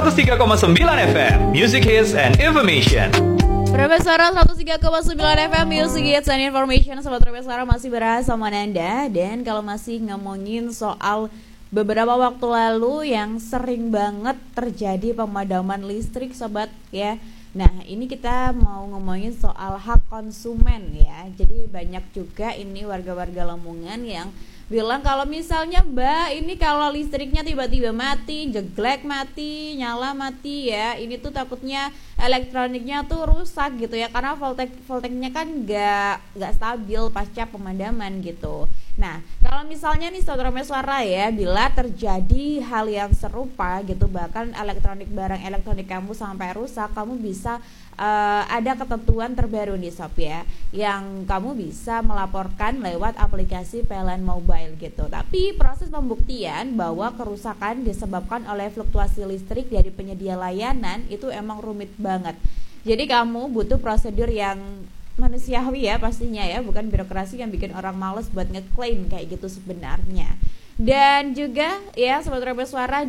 103,9 FM, Music Hits and Information. Profesora 103,9 FM Music Hits and Information. Sobat Profesora masih bersama Nanda. Dan kalau masih ngomongin soal beberapa waktu lalu yang sering banget terjadi pemadaman listrik sobat ya. Nah ini kita mau ngomongin soal hak konsumen ya. Jadi banyak juga ini warga-warga Lamongan yang bilang kalau misalnya Mbak ini kalau listriknya tiba-tiba mati, jeglek mati, nyala mati ya, ini tuh takutnya elektroniknya tuh rusak gitu ya, karena volteknya kan nggak stabil pasca pemadaman gitu. Nah kalau misalnya nih saudara suara ya, bila terjadi hal yang serupa gitu, bahkan barang elektronik kamu sampai rusak, kamu bisa ada ketentuan terbaru nih sob ya, yang kamu bisa melaporkan lewat aplikasi PLN Mobile gitu. Tapi proses pembuktian bahwa kerusakan disebabkan oleh fluktuasi listrik dari penyedia layanan itu emang rumit banget. Jadi kamu butuh prosedur yang manusiawi ya pastinya ya, bukan birokrasi yang bikin orang males buat ngeklaim kayak gitu sebenarnya. Dan juga ya sobat Rebel Suara,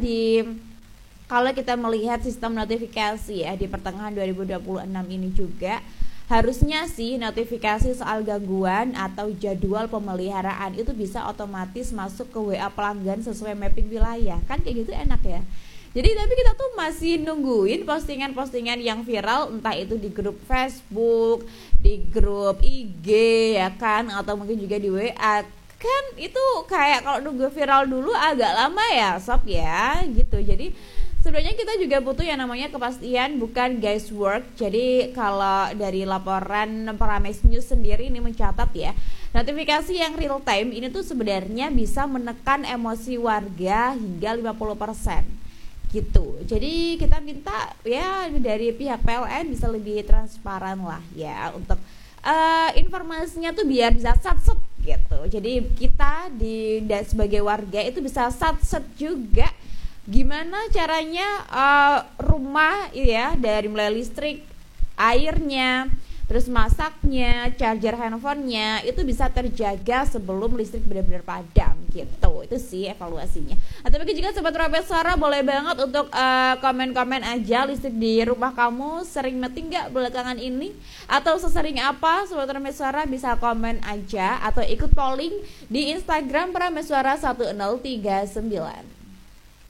kalau kita melihat sistem notifikasi ya di pertengahan 2026 ini juga harusnya sih notifikasi soal gangguan atau jadwal pemeliharaan itu bisa otomatis masuk ke WA pelanggan sesuai mapping wilayah. Kan kayak gitu enak ya. Jadi tapi kita tuh masih nungguin postingan-postingan yang viral, entah itu di grup Facebook, di grup IG ya kan, atau mungkin juga di WA. Kan itu kayak kalau nunggu viral dulu agak lama ya sob ya gitu. Jadi sebenarnya kita juga butuh yang namanya kepastian, bukan guesswork. Jadi kalau dari laporan Pramesh News sendiri ini mencatat ya, notifikasi yang real time ini tuh sebenarnya bisa menekan emosi warga hingga 50% gitu. Jadi kita minta ya dari pihak PLN bisa lebih transparan lah ya, untuk informasinya tuh biar bisa sat-set gitu. Jadi kita sebagai warga itu bisa sat-set juga gimana caranya rumah ya, dari mulai listrik, airnya, terus masaknya, charger handphonenya itu bisa terjaga sebelum listrik benar-benar padam gitu. Itu sih evaluasinya. Atau mungkin juga sobat Rebel Suara boleh banget untuk komen-komen aja, listrik di rumah kamu sering mati nggak belakangan ini, atau sesering apa. Sobat Rebel Suara bisa komen aja atau ikut polling di Instagram Pramesuara 1039.